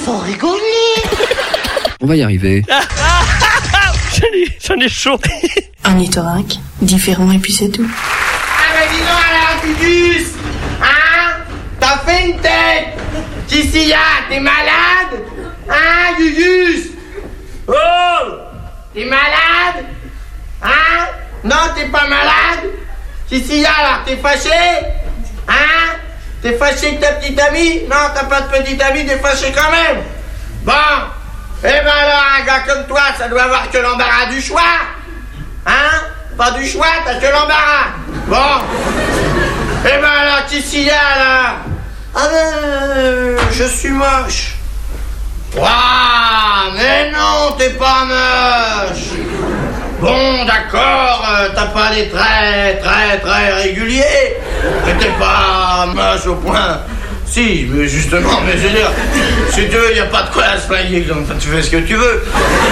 faut rigoler. On va y arriver. J'en ai chaud. Ornithorynque, différent et puis c'est tout. Ah mais dis donc alors, Gugus, hein? T'as fait une tête. Cicilia, t'es malade? Hein, Gugus? Oh! T'es malade? Hein? Non, t'es pas malade? Cicilia, alors, t'es fâché? Hein? T'es fâché avec ta petite amie? Non, t'as pas de petite amie, t'es fâché quand même. Bon. Eh ben alors, un gars comme toi, ça doit avoir que l'embarras du choix. Hein? Pas du choix, t'as que l'embarras. Bon. Eh ben alors, Cicilia, là. Ah ben, je suis moche. Waouh, mais non, t'es pas moche. Bon, d'accord, t'as pas des traits très réguliers. Mais t'es pas moche au point. Si, mais justement, mais je veux dire, si tu veux, y a pas de quoi à se flinguer, enfin, tu fais ce que tu veux.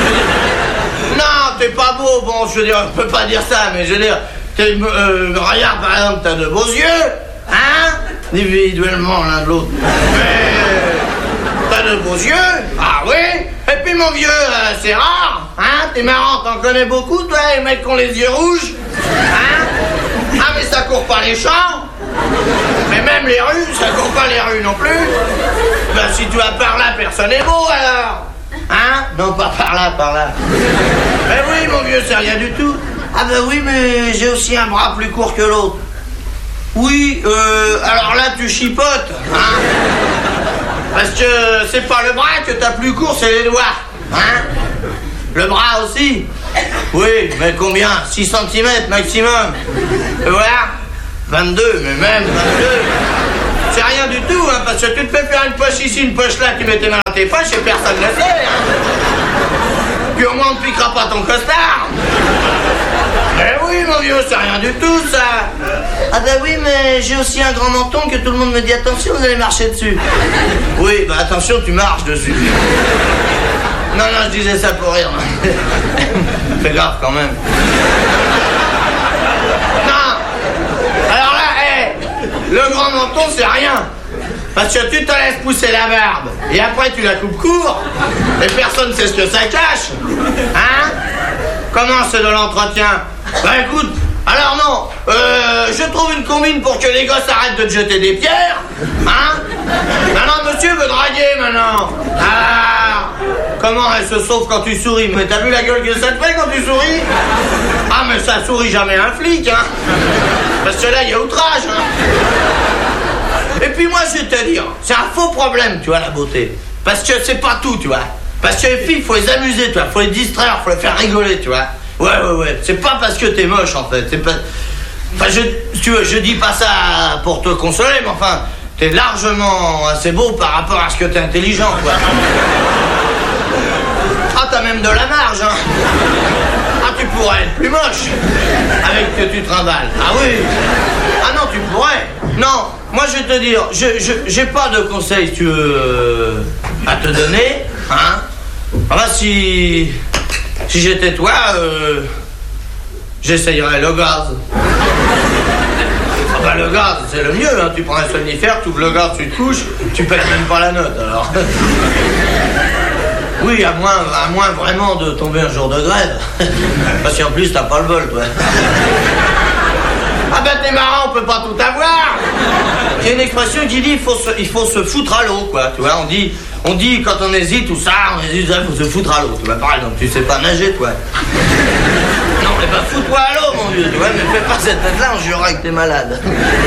Non, t'es pas beau, bon, je veux dire, on peut pas dire ça, mais je veux dire, regarde, par exemple, t'as de beaux yeux, hein, individuellement l'un de l'autre. Mais t'as de beaux yeux, ah oui, et puis mon vieux, c'est rare, hein, t'es marrant, t'en connais beaucoup, toi, les mecs qui ont les yeux rouges, hein. Ah, mais ça court pas les champs. Mais même les rues, ça court pas les rues non plus. Ben si tu vas par là, personne n'est beau alors. Hein? Non, pas par là, par là. Ben oui, mon vieux, c'est rien du tout. Ah ben oui, mais j'ai aussi un bras plus court que l'autre. Oui, alors là, tu chipotes. Hein? Parce que c'est pas le bras que t'as plus court, c'est les doigts. Hein? Le bras aussi. Oui, mais combien? 6 cm maximum. Et voilà. 22, mais même 22. C'est rien du tout, hein, parce que tu te fais faire une poche ici, une poche là, tu mets tes mains dans tes poches et personne ne le sait, hein. Puis au moins on ne piquera pas ton costard. Mais oui, mon vieux, c'est rien du tout, ça. Ah ben oui, mais j'ai aussi un grand menton que tout le monde me dit attention, vous allez marcher dessus. Oui, bah attention, tu marches dessus. Non, je disais ça pour rire. Fais gaffe quand même. Le grand menton, c'est rien. Parce que tu te laisses pousser la barbe. Et après, tu la coupes court. Et personne ne sait ce que ça cache. Hein? Comment c'est de l'entretien? Bah écoute, alors non. Je trouve une combine pour que les gosses arrêtent de te jeter des pierres. Hein? Maintenant, monsieur veut draguer, maintenant. Ah, comment elle se sauve quand tu souris? Mais t'as vu la gueule que ça te fait quand tu souris? Ah, mais ça sourit jamais un flic, hein. Parce que là, il y a outrage, hein. Et puis moi, je vais te dire, c'est un faux problème, tu vois, la beauté. Parce que c'est pas tout, tu vois. Parce que les filles, faut les amuser, tu vois. Faut les distraire, faut les faire rigoler, tu vois. Ouais. C'est pas parce que t'es moche, en fait. C'est pas... Enfin, si tu veux, je dis pas ça pour te consoler, mais enfin, t'es largement assez beau par rapport à ce que t'es intelligent, quoi. Ah, t'as même de la marge, hein. Ah, tu pourrais être plus moche avec ce que tu trimbales. Ah oui. Ah non, tu pourrais. Non, moi je vais te dire, j'ai pas de conseils, si tu veux, à te donner, hein. Enfin, si j'étais toi, j'essayerais le gaz. Ah bah le gaz, c'est le mieux, hein. Tu prends un somnifère, tu ouvres le gaz, tu te couches, tu payes même pas la note, alors. Oui, à moins vraiment de tomber un jour de grève. Parce qu'en plus, t'as pas le bol, toi. Ah ben t'es marrant, on peut pas tout avoir. Il y a une expression qui dit il faut se foutre à l'eau, quoi. Tu vois, on dit quand on hésite ou ça, il faut se foutre à l'eau. Tu vois, par exemple, tu sais pas nager, toi. Non, mais bah fous-toi à l'eau, mon vieux. Tu vois, mais fais pas cette tête-là, on jurera que t'es malade.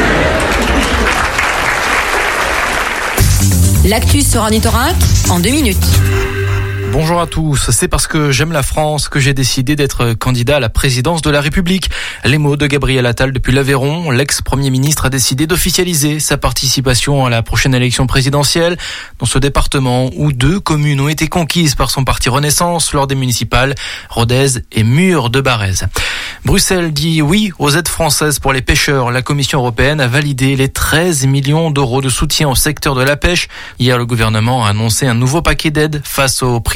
L'actu sur Ornithorynque en 2 minutes. Bonjour à tous, c'est parce que j'aime la France que j'ai décidé d'être candidat à la présidence de la République. Les mots de Gabriel Attal depuis l'Aveyron. L'ex-premier ministre a décidé d'officialiser sa participation à la prochaine élection présidentielle dans ce département où 2 communes ont été conquises par son parti Renaissance lors des municipales, Rodez et Mur de Barèze. Bruxelles dit oui aux aides françaises pour les pêcheurs. La Commission européenne a validé les 13 millions d'euros de soutien au secteur de la pêche. Hier, le gouvernement a annoncé un nouveau paquet d'aides face au prix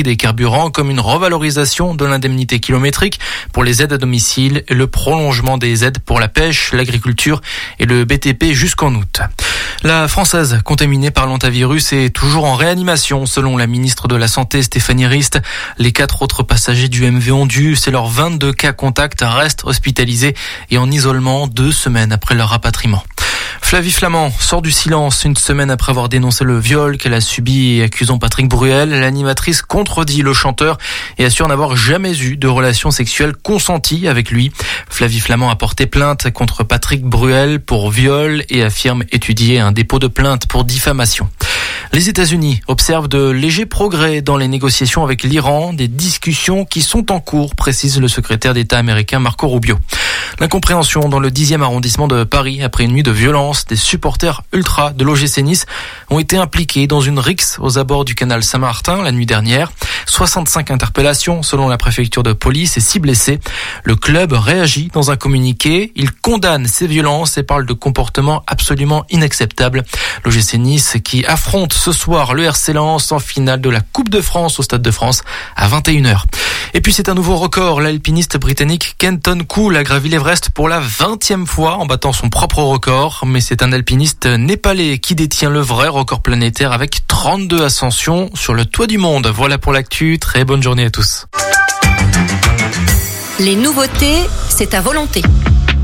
des carburants, comme une revalorisation de l'indemnité kilométrique pour les aides à domicile et le prolongement des aides pour la pêche, l'agriculture et le BTP jusqu'en août. La Française contaminée par l'hantavirus est toujours en réanimation, selon la ministre de la Santé Stéphanie Rist. Les 4 autres passagers du MV Ondu, c'est leurs 22 cas contacts, restent hospitalisés et en isolement 2 semaines après leur rapatriement. Flavie Flament sort du silence une semaine après avoir dénoncé le viol qu'elle a subi et accusant Patrick Bruel. L'animatrice contredit le chanteur et assure n'avoir jamais eu de relation sexuelle consentie avec lui. Flavie Flament a porté plainte contre Patrick Bruel pour viol et affirme étudier un dépôt de plainte pour diffamation. Les États-Unis observent de légers progrès dans les négociations avec l'Iran, des discussions qui sont en cours, précise le secrétaire d'État américain Marco Rubio. L'incompréhension dans le 10e arrondissement de Paris après une nuit de violence. Des supporters ultra de l'OGC Nice ont été impliqués dans une rixe aux abords du canal Saint-Martin la nuit dernière. 65 interpellations selon la préfecture de police et 6 blessés. Le club réagit dans un communiqué. Il condamne ces violences et parle de comportements absolument inacceptables. L'OGC Nice qui affronte ce soir le RC Lens en finale de la Coupe de France au Stade de France à 21h. Et puis c'est un nouveau record. L'alpiniste britannique Kenton Cool a gravi l'Everest pour la 20e fois en battant son propre record. Mais c'est un alpiniste népalais qui détient le vrai record planétaire avec 32 ascensions sur le toit du monde. Voilà pour l'actu. Très bonne journée à tous. Les nouveautés, c'est à volonté.